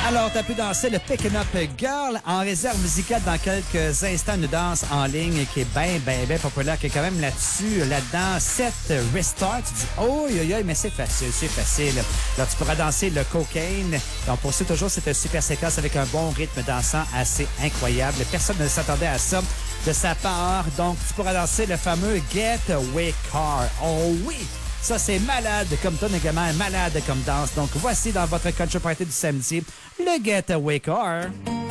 Alors, t'as pu danser le Pickin' Up Girl en réserve musicale dans quelques instants. Une danse en ligne qui est bien populaire, qui est quand même là-dedans. 7 Restart. Tu dis, oh, mais c'est facile. Alors, tu pourras danser le Cocaine. On poursuit toujours cette super séquence avec un bon rythme dansant assez incroyable. Personne ne s'attendait à ça de sa part. Donc, tu pourras danser le fameux Getaway Car. Oh oui! Ça, c'est malade comme ton également, malade comme danse. Donc, voici dans votre Country Party du samedi, le Getaway Car.